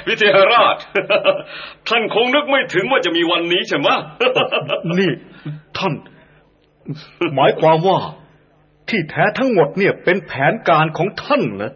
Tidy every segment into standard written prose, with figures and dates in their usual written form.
พิเทหราช ท่านคงนึกไม่ถึงว่าจะมีวันนี้ใช่ไหมนี่ท่านหมายความว่าที่แท้ทั้งหมดเนี่ยเป็นแผนการของท่านนะ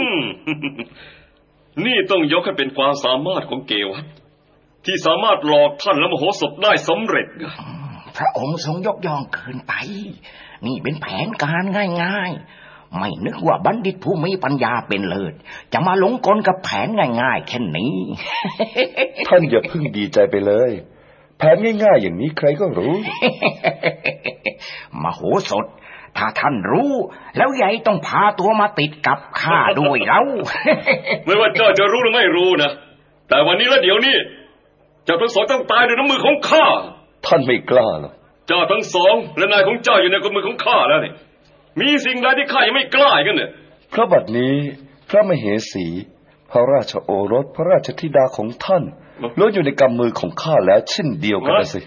นี่ต้องยกให้เป็นความสามารถของเกวัฏที่สามารถหลอกท่านและมโหสถได้สำเร็จพระองค์ทรงยกย่องเกินไปนี่เป็นแผนการง่ายๆไม่นึกว่าบัณฑิตผู้มีปัญญาเป็นเลิศจะมาหลงกลกับแผนง่ายๆแค่นี้ท่านอย่าเพิ่งดีใจไปเลยแผนง่ายๆอย่างนี้ใครก็รู้มโหสถถ้าท่านรู้แล้วใหญ่ต้องพาตัวมาติดกับข้าด้วยแล้วไม่ว่าเจ้าจะรู้หรือไม่รู้นะแต่วันนี้และเดี๋ยวนี้เจ้าทั้งสองต้องตายด้วยน้ำมือของข้าท่านไม่กล้าหรอกเจ้าทั้งสองและนายของเจ้าอยู่ในกำมือของข้าแล้วนี่มีสิ่งใดที่ข้ายังไม่กล้ากันเนี่ยพระบัดนี้พระมเหสีพระราชโอรสพระราชธิดาของท่านล้วนอยู่ในกำมือของข้าแล้วเช่นเดียวกันสิ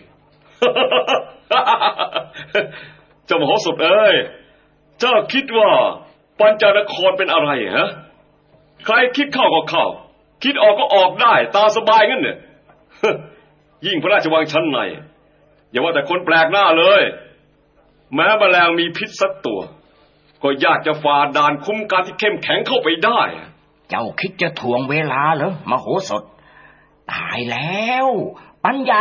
เจ้ามโหสถเอ้ยเจ้าคิดว่าปัญจนครเป็นอะไรฮะใครคิดเข้าก็เข้าคิดออกก็ออกได้ตามสบายงั้นเนี่ย ยิ่งพระราชวังชั้นในอย่าว่าแต่คนแปลกหน้าเลยแม้แมลงมีพิษสักตัวก็ยากจะฝ่าด่านคุ้มกันที่เข้มแข็งเข้าไปได้เจ้าคิดจะถ่วงเวลาเหรอมโหสถตายแล้วปัญญา